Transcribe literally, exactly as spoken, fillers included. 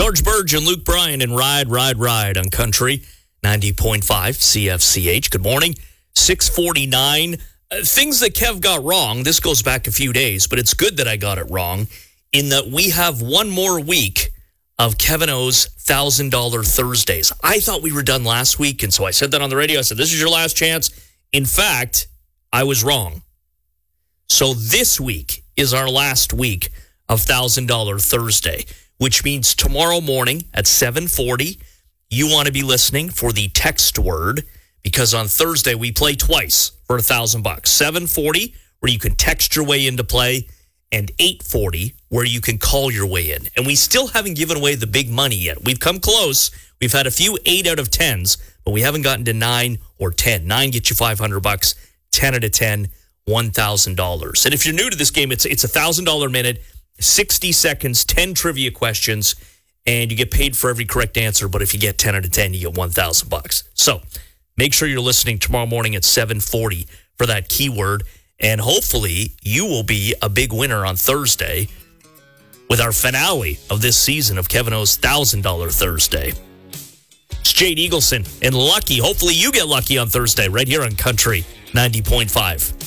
George Burge and Luke Bryan and Ride, Ride, Ride on Country ninety point five C F C H. Good morning. six forty-nine. Uh, things that Kev got wrong. This goes back a few days, but it's good that I got it wrong in that we have one more week of Kevin O's one thousand dollars Thursdays. I thought we were done last week, and so I said that on the radio. I said, this is your last chance. In fact, I was wrong. So this week is our last week of one thousand dollars Thursday, which means tomorrow morning at seven forty, you want to be listening for the text word, because on Thursday we play twice for a thousand bucks. seven forty, where you can text your way into play, and eight forty, where you can call your way in. And we still haven't given away the big money yet. We've come close. We've had a few eight out of tens, but we haven't gotten to nine or ten. Nine gets you five hundred bucks. ten out of ten, one thousand dollars. And if you're new to this game, it's it's a one thousand dollars minute, sixty seconds, ten trivia questions, and you get paid for every correct answer. But if you get ten out of ten, you get one thousand bucks. So make sure you're listening tomorrow morning at seven forty for that keyword. And hopefully you will be a big winner on Thursday with our finale of this season of Kevin O's one thousand dollars Thursday. It's Jade Eagleson and Lucky. Hopefully you get lucky on Thursday right here on Country ninety point five.